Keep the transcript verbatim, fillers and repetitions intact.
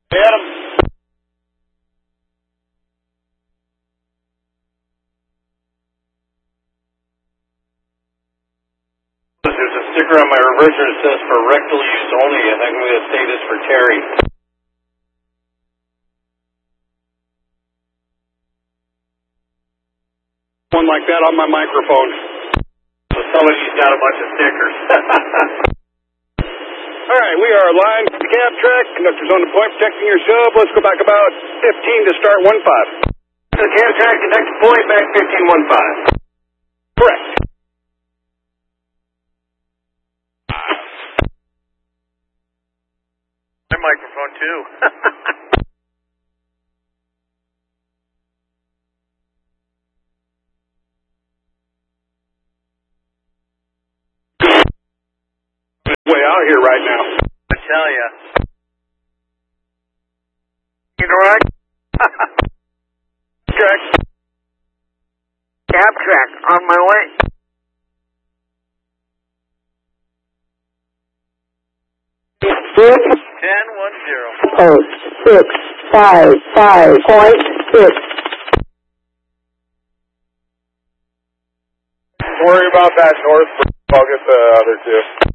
Adam. There's a sticker on my reverser that says for rectal use only. I think I'm going to say this for Terry. One like that on my microphone. So somebody's got a bunch of stickers. All right, we are aligned to the cab track. Conductor's on the point, protecting your sub. Let's go back about fifteen to start one five. The cab track, conductor point, back fifteen one five. Correct. My microphone too. Way out here right now. I tell ya. You know right? Track. Cab track on my way. Six. Ten one zero. Oh, six five five point six. Don't worry about that north. I'll get the other two.